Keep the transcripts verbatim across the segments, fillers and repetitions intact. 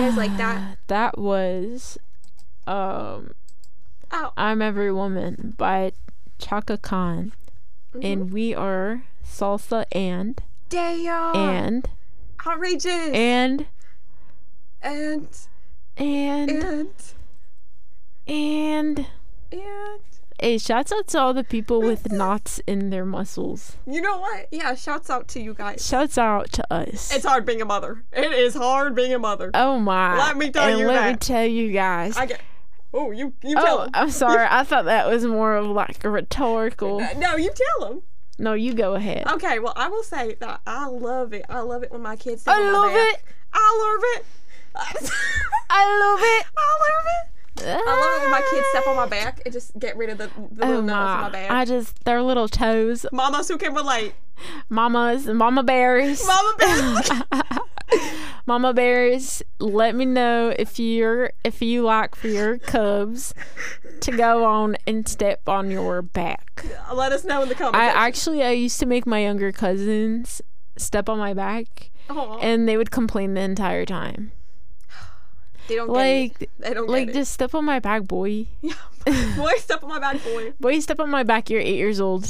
guys like that? That was um Oh. I'm Every Woman by Chaka Khan. Mm-hmm. And we are salsa and Damn. and outrageous. and And. and And. and And. hey, shouts out to all the people with knots in their muscles. You know what? Yeah, shouts out to you guys. Shouts out to us. It's hard being a mother. It is hard being a mother. Oh my. Let me tell and you let that. me tell you guys. I get. Oh, you you tell Oh, him. I'm sorry. I thought that was more of like a rhetorical. No, you tell him. No, you go ahead. Okay, well, I will say that I love it. I love it when my kids. Sit I on my love back. it. I love it. I love it. I love it. I love it when my kids step on my back and just get rid of the, the Oh little nails on my. my back. I just, their little toes. Mamas who can relate. Mamas, mama bears. Mama bear. Mama bears, let me know if you're if you like for your cubs to go on and step on your back. Let us know in the comments. I actually I used to make my younger cousins step on my back, Aw. and they would complain the entire time. They don't Like, get it. They don't like get it. just step on my back, boy. Yeah. Boy, step on my back, boy. Boy, step on my back. You're eight years old.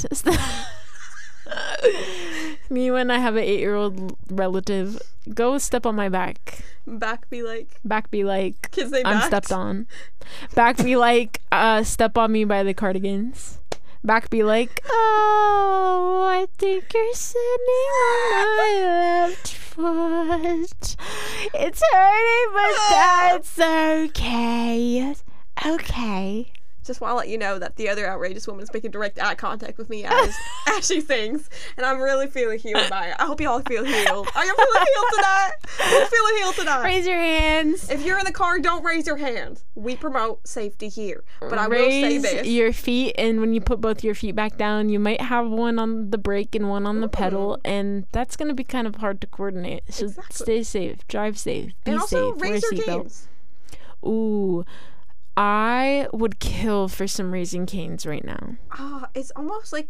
Me when I have an eight-year-old relative, go step on my back. Back be like. Back be like, Kids say I'm back. stepped on. Back be like, uh, Step on Me by the Cardigans. Back be like, oh, I think you're sitting on my left foot. It's hurting, but that's okay. Okay. Just want to let you know that the other outrageous woman is making direct eye contact with me as as she sings, and I'm really feeling healed by it. I hope you all feel healed. Are you feeling healed tonight? I'm feeling healed tonight. Raise your hands. If you're in the car, don't raise your hands. We promote safety here, but I will say Raise this: your feet, and when you put both your feet back down, you might have one on the brake and one on the pedal, and that's gonna be kind of hard to coordinate. So Exactly. stay safe, drive safe, be and also safe, raise wear a your seatbelt. canes. Ooh, I would kill for some Raising Canes right now. Ah, it's almost like